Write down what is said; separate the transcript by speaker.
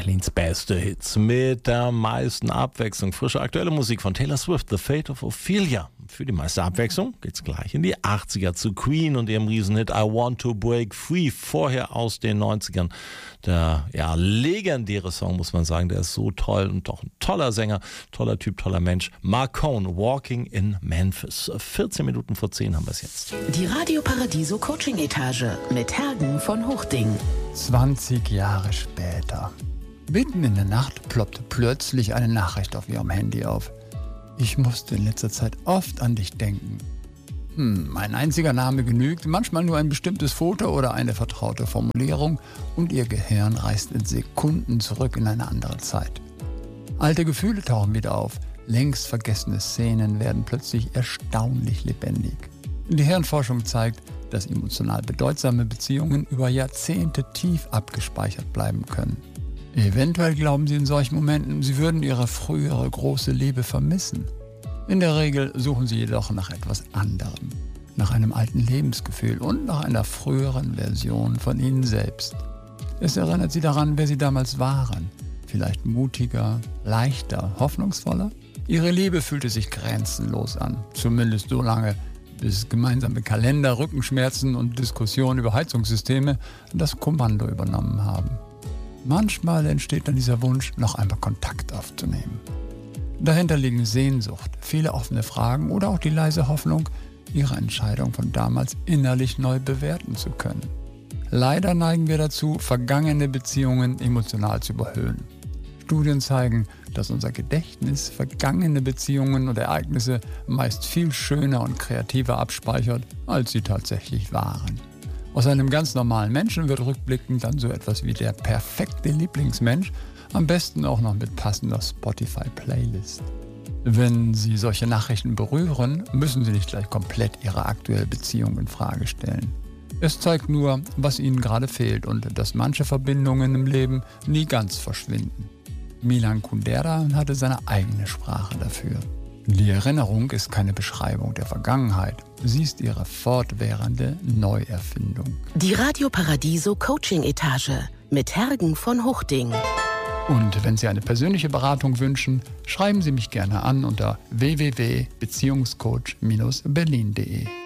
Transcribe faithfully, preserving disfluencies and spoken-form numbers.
Speaker 1: Berlins beste Hits mit der meisten Abwechslung. Frische aktuelle Musik von Taylor Swift, The Fate of Ophelia. Für die meiste Abwechslung geht's gleich in die achtziger zu Queen und ihrem Riesenhit I Want to Break Free. Vorher aus den neunzigern. Der ja, legendäre Song, muss man sagen, der ist so toll und doch ein toller Sänger, toller Typ, toller Mensch. Mark Cohn, Walking in Memphis. vierzehn Minuten vor zehn haben wir es jetzt.
Speaker 2: Die Radio Paradiso Coaching Etage mit Hergen von Hochding.
Speaker 3: zwanzig Jahre später. Mitten in der Nacht ploppte plötzlich eine Nachricht auf ihrem Handy auf. Ich musste in letzter Zeit oft an dich denken. Hm, ein einziger Name genügt, manchmal nur ein bestimmtes Foto oder eine vertraute Formulierung und ihr Gehirn reist in Sekunden zurück in eine andere Zeit. Alte Gefühle tauchen wieder auf, längst vergessene Szenen werden plötzlich erstaunlich lebendig. Die Hirnforschung zeigt, dass emotional bedeutsame Beziehungen über Jahrzehnte tief abgespeichert bleiben können. Eventuell glauben Sie in solchen Momenten, Sie würden Ihre frühere große Liebe vermissen. In der Regel suchen Sie jedoch nach etwas anderem, nach einem alten Lebensgefühl und nach einer früheren Version von Ihnen selbst. Es erinnert Sie daran, wer Sie damals waren. Vielleicht mutiger, leichter, hoffnungsvoller? Ihre Liebe fühlte sich grenzenlos an, zumindest so lange, bis gemeinsame Kalender, Rückenschmerzen und Diskussionen über Heizungssysteme das Kommando übernommen haben. Manchmal entsteht dann dieser Wunsch, noch einmal Kontakt aufzunehmen. Dahinter liegen Sehnsucht, viele offene Fragen oder auch die leise Hoffnung, ihre Entscheidung von damals innerlich neu bewerten zu können. Leider neigen wir dazu, vergangene Beziehungen emotional zu überhöhen. Studien zeigen, dass unser Gedächtnis vergangene Beziehungen und Ereignisse meist viel schöner und kreativer abspeichert, als sie tatsächlich waren. Aus einem ganz normalen Menschen wird rückblickend dann so etwas wie der perfekte Lieblingsmensch, am besten auch noch mit passender Spotify-Playlist. Wenn Sie solche Nachrichten berühren, müssen Sie nicht gleich komplett Ihre aktuelle Beziehung in Frage stellen. Es zeigt nur, was Ihnen gerade fehlt und dass manche Verbindungen im Leben nie ganz verschwinden. Milan Kundera hatte seine eigene Sprache dafür. Die Erinnerung ist keine Beschreibung der Vergangenheit. Sie ist ihre fortwährende Neuerfindung.
Speaker 2: Die Radio Paradiso Coaching Etage mit Hergen von Hochding.
Speaker 3: Und wenn Sie eine persönliche Beratung wünschen, schreiben Sie mich gerne an unter w w w punkt beziehungscoach Bindestrich berlin punkt de.